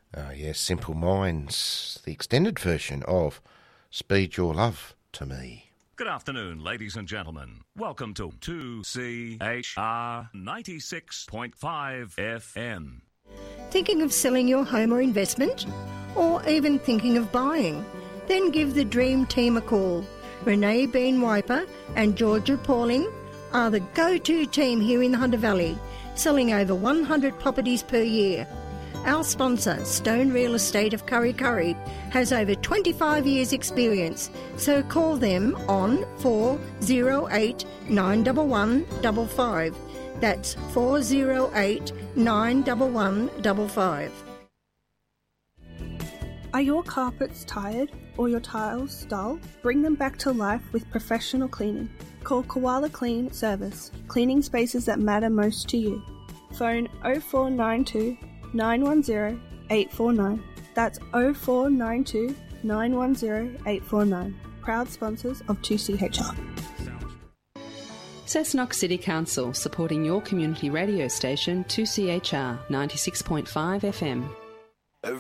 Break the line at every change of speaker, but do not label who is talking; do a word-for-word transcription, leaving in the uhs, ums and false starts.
Uh, yes, Simple Minds, the extended version of Speed Your Love to Me.
Good afternoon, ladies and gentlemen. Welcome to two C H R ninety-six point five F M.
Thinking of selling your home or investment? Or even thinking of buying? Then give the Dream Team a call. Renee Bean Wiper and Georgia Pauling are the go-to team here in the Hunter Valley, selling over one hundred properties per year. Our sponsor, Stone Real Estate of Kurri Kurri, has over twenty-five years experience, so call them on four oh eight, nine one one, five five. That's four oh eight, nine one one, five five.
Are your carpets tired or your tiles dull? Bring them back to life with professional cleaning. Call Koala Clean Service, cleaning spaces that matter most to you. Phone oh four nine two, nine one oh, eight four nine. That's oh four nine two, nine one oh, eight four nine. Proud sponsors of two C H R.
Cessnock City Council, supporting your community radio station two C H R ninety-six point five F M.